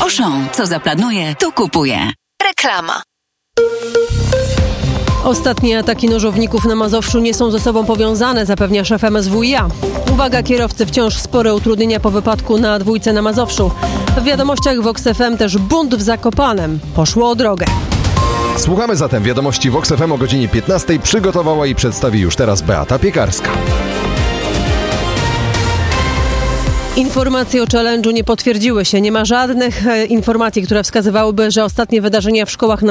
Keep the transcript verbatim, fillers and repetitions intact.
Auchan. Co zaplanuje, to kupuje. Reklama. Ostatnie ataki nożowników na Mazowszu nie są ze sobą powiązane, zapewnia szef M S W i a. Uwaga, kierowcy, wciąż spore utrudnienia po wypadku na dwójce na Mazowszu. W wiadomościach Vox F M też bunt w Zakopanem. Poszło o drogę. Słuchamy zatem wiadomości Vox F M o godzinie piętnastej. Przygotowała i przedstawi już teraz Beata Piekarska. Informacje o challenge'u nie potwierdziły się. Nie ma żadnych e, informacji, które wskazywałyby, że ostatnie wydarzenia w szkołach na